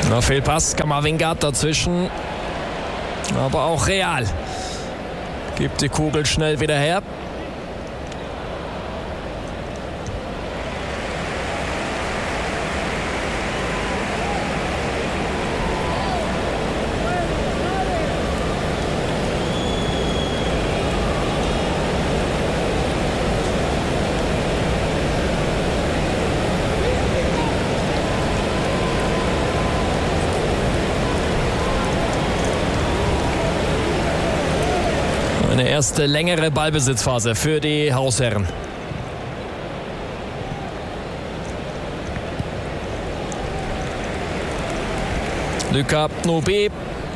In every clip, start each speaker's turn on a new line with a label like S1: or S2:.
S1: Na, Fehlpass, Camavinga dazwischen. Aber auch Real gibt die Kugel schnell wieder her. Eine erste längere Ballbesitzphase für die Hausherren. Lucas Nobé,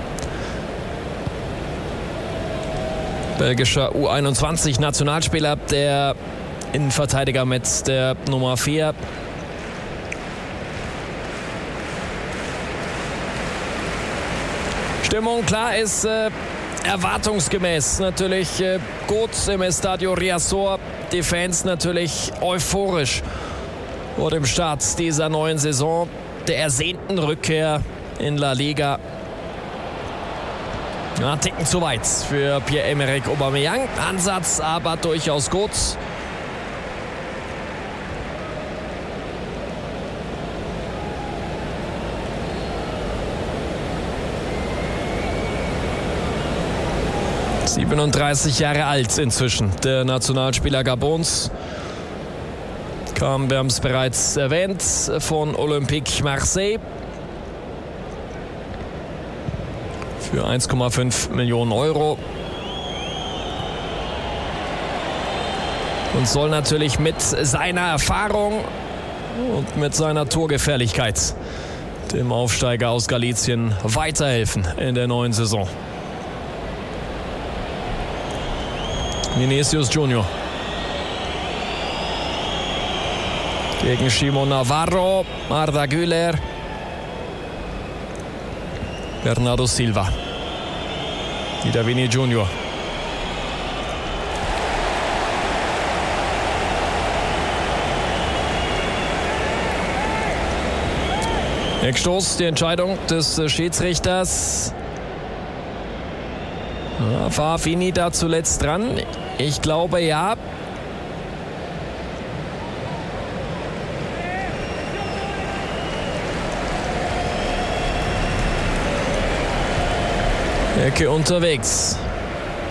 S1: belgischer U21-Nationalspieler, der Innenverteidiger mit der Nummer 4. Stimmung, klar, ist erwartungsgemäß natürlich gut im Estadio Riazor. Die Fans natürlich euphorisch vor dem Start dieser neuen Saison, der ersehnten Rückkehr in La Liga. Ja, Ticken zu weit für Pierre-Emerick Aubameyang. Ansatz aber durchaus gut. – 37 Jahre alt inzwischen, der Nationalspieler Gabons. Kam, wir haben es bereits erwähnt, von Olympique Marseille. Für 1,5 Millionen Euro. Und soll natürlich mit seiner Erfahrung und mit seiner Torgefährlichkeit dem Aufsteiger aus Galicien weiterhelfen in der neuen Saison. Vinicius Junior gegen Shimon Navarro, Arda Güler, Bernardo Silva. Wieder Vini Junior. Eckstoß, die Entscheidung des Schiedsrichters. Ja, war Vini da zuletzt dran? Ich glaube, ja. Ecke unterwegs.